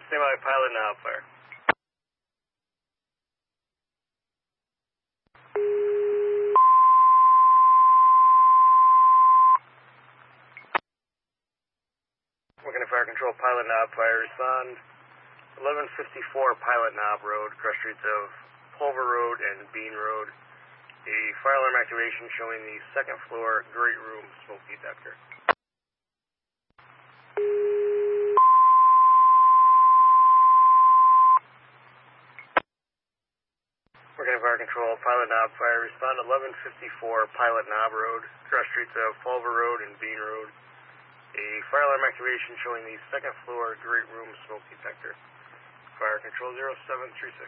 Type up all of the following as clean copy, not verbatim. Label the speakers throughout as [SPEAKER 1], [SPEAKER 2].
[SPEAKER 1] Stand by, pilot now, fire. Working at fire control, pilot knob, fire respond. 1154 Pilot Knob Road, cross streets of Pulver Road and Bean Road. A fire alarm activation showing the second floor great room smoke detector. Working at fire control, pilot knob, fire respond. 1154 Pilot Knob Road, cross streets of Pulver Road and Bean Road. A fire alarm activation showing the second floor great room smoke detector. Fire control 0736.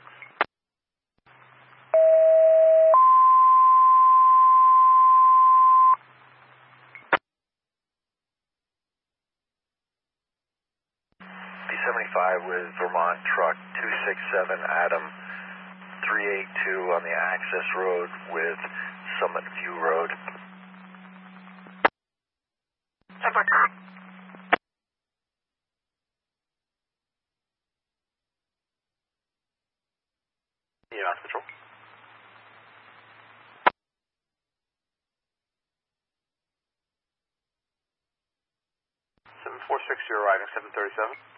[SPEAKER 2] B75 with Vermont truck 267 Adam 382 on the access road with Summit View Road.
[SPEAKER 1] EMS Patrol. 746, you're arriving 737.